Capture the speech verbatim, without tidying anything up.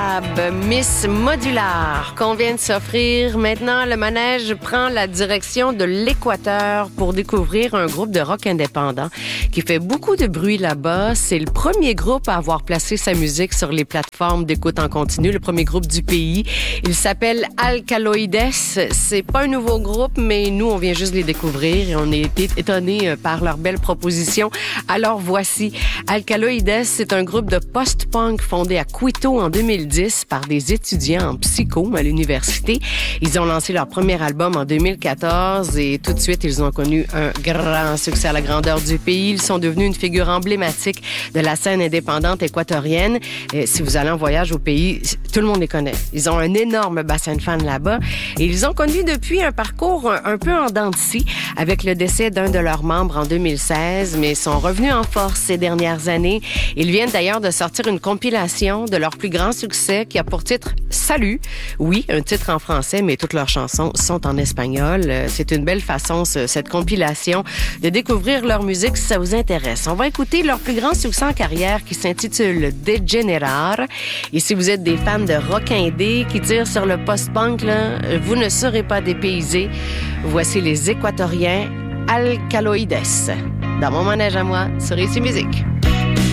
Fab, Miss Modular, qu'on vient de s'offrir. Maintenant, le manège prend la direction de l'Équateur pour découvrir un groupe de rock indépendant qui fait beaucoup de bruit là-bas. C'est le premier groupe à avoir placé sa musique sur les plateformes d'écoute en continu, le premier groupe du pays. Il s'appelle Alkaloides. C'est pas un nouveau groupe, mais nous, on vient juste les découvrir et on a été étonnés par leur belle proposition. Alors voici, Alkaloides, c'est un groupe de post-punk fondé à Quito en deux mille dix par des étudiants en psycho à l'université. Ils ont lancé leur premier album en deux mille quatorze et tout de suite, ils ont connu un grand succès à la grandeur du pays. Ils sont devenus une figure emblématique de la scène indépendante équatorienne. Et si vous allez en voyage au pays, tout le monde les connaît. Ils ont un énorme bassin de fans là-bas et ils ont connu depuis un parcours un, un peu en dents de scie avec le décès d'un de leurs membres en deux mille seize, mais sont revenus en force ces dernières années. Ils viennent d'ailleurs de sortir une compilation de leur plus grand succès qui a pour titre « Salut ». Oui, un titre en français, mais toutes leurs chansons sont en espagnol. C'est une belle façon, ce, cette compilation, de découvrir leur musique si ça vous intéresse. On va écouter leur plus grand succès en carrière qui s'intitule « Degenerar ». Et si vous êtes des fans de rock indé qui tirent sur le post-punk, là, vous ne serez pas dépaysés. Voici les Équatoriens Alkaloides dans mon manège à moi sur Ici Musique.